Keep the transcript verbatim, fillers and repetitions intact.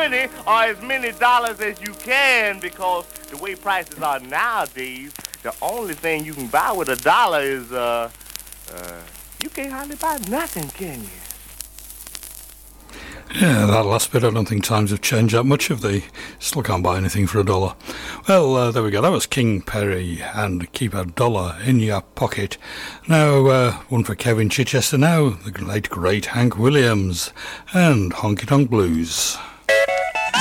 twenty or as many dollars as you can, because the way prices are nowadays, the only thing you can buy with a dollar is, uh, uh, you can't hardly buy nothing, can you? Yeah, that last bit, I don't think times have changed that much, have they? Still can't buy anything for a dollar. Well, uh, there we go. That was King Perry and Keep a Dollar in Your Pocket. Now, uh, one for Kevin Chichester now, the late great Hank Williams and Honky Tonk Blues.